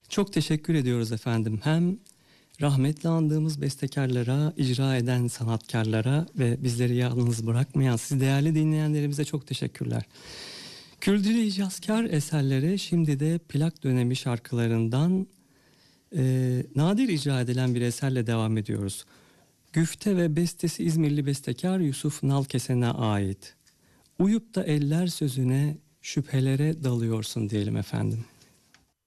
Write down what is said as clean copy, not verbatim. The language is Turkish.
Çok teşekkür ediyoruz efendim. Hem rahmetli andığımız bestekarlara, icra eden sanatkarlara ve bizleri yalnız bırakmayan siz değerli dinleyenlerimize çok teşekkürler. Kürdili icazkar eserleri şimdi de plak dönemi şarkılarından nadir icra edilen bir eserle devam ediyoruz. Güfte ve bestesi İzmirli bestekar Yusuf Nalkesen'e ait. Uyup da eller sözüne şüphelere dalıyorsun diyelim efendim.